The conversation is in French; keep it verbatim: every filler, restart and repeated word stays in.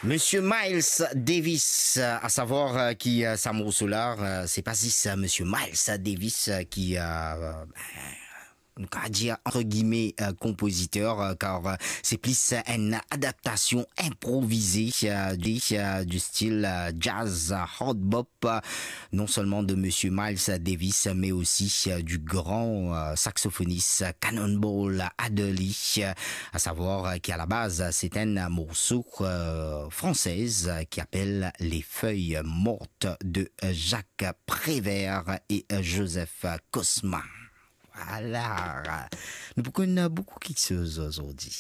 Monsieur Miles Davis, euh, à savoir euh, qui euh, Samo Solar, euh, c'est pas si c'est Monsieur Miles Davis euh, qui a on va dire entre guillemets euh, compositeur euh, car euh, c'est plus euh, une adaptation improvisée euh, du, euh, du style euh, jazz euh, hard bop euh, non seulement de Monsieur Miles Davis mais aussi euh, du grand euh, saxophoniste Cannonball Adderley, euh, à savoir euh, qui à la base c'est un morceau euh, française euh, qui appelle Les Feuilles Mortes de Jacques Prévert et euh, Joseph Cosma. Voilà. Nous beaucoup beaucoup qui se aujourd'hui.